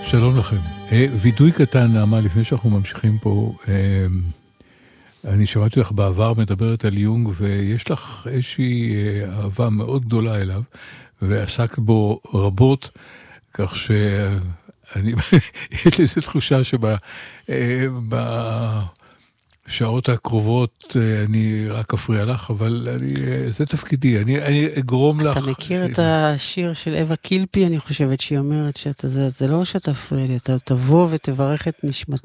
שלום לכם. וידוי קטן, נעמה, לפני שאנחנו ממשיכים פה, אני שמעתי לך בעבר מדברת על יונג, ויש לך איזושהי אהבה מאוד גדולה אליו, ועסקת בו רבות, כך שאני, יש לי איזו תחושה בשעות הקרובות אני רק אפריע לך, אבל זה תפקידי, אני אגרום לך... אתה מכיר את השיר של אווה קילפי, אני חושבת שהיא אומרת שזה לא שאתה אפריע לי, אתה תבוא ותברך את נשמת.